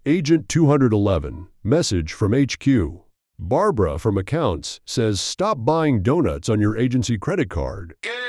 Agent 211, message from HQ. Barbara from accounts says stop buying donuts on your agency credit card. Good